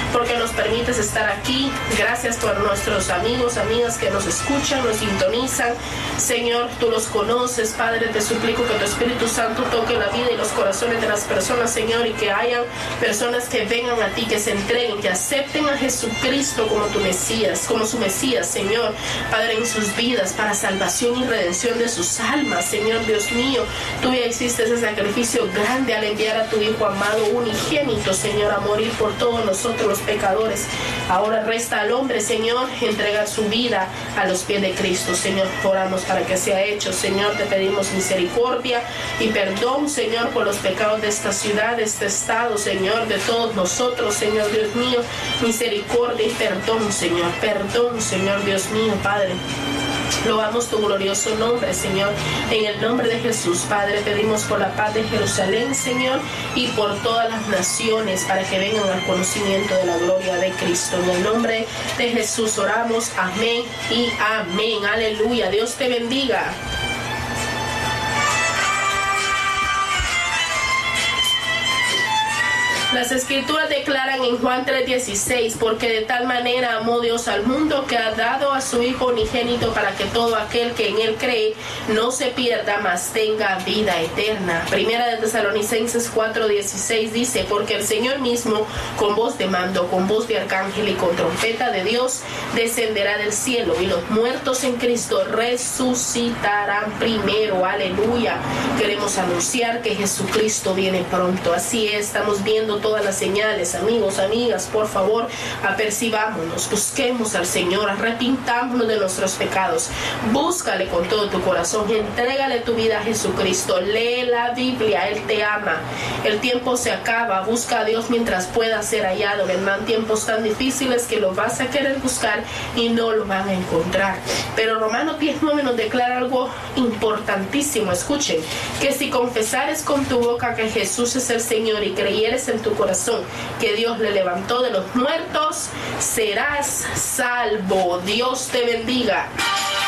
porque nos permites estar aquí. Gracias por nuestros amigos, amigas que nos escuchan, nos sintonizan. Señor, tú los conoces, Padre, te suplico que tu Espíritu Santo toque la vida y los corazones de las personas, Señor, y que hayan personas que vengan a ti, que se entreguen, que acepten a Jesucristo como tu Mesías, como su Mesías, Señor, Padre, en sus vidas, para salvación y redención de sus almas. Señor Dios mío, tú ya hiciste ese sacrificio grande al enviar a tu Hijo amado unigénito, Señor, a morir por todos nosotros los pecadores. Ahora resta al hombre, Señor, entregar su vida a los pies de Cristo. Señor, oramos para que sea hecho. Señor, te pedimos misericordia y perdón, Señor, por los pecados de esta ciudad, de este estado, Señor, de todos nosotros, Señor Dios mío. Misericordia y perdón, Señor Dios mío, Padre. Loamos tu glorioso nombre, Señor. En el nombre de Jesús, Padre, pedimos por la paz de Jerusalén, Señor, y por todas las naciones, para que vengan al conocimiento de la gloria de Cristo. En el nombre de Jesús oramos. Amén y amén. Aleluya. Dios te bendiga. Las Escrituras declaran en Juan 3:16, porque de tal manera amó Dios al mundo que ha dado a su Hijo unigénito para que todo aquel que en él cree no se pierda, mas tenga vida eterna. Primera de Tesalonicenses 4:16 dice, porque el Señor mismo, con voz de mando, con voz de arcángel y con trompeta de Dios, descenderá del cielo, y los muertos en Cristo resucitarán primero. Aleluya. Queremos anunciar que Jesucristo viene pronto. Así es, estamos viendo todas las señales. Amigos, amigas, por favor, apercibámonos, busquemos al Señor, arrepintámonos de nuestros pecados, búscale con todo tu corazón, entrégale tu vida a Jesucristo, lee la Biblia, Él te ama. El tiempo se acaba, busca a Dios mientras pueda ser hallado. Vendrán tiempos tan difíciles que lo vas a querer buscar y no lo van a encontrar. Pero Romanos 10:9 nos declara algo importantísimo. Escuchen, que si confesares con tu boca que Jesús es el Señor y creyeres en tu corazón que Dios le levantó de los muertos, serás salvo. Dios te bendiga.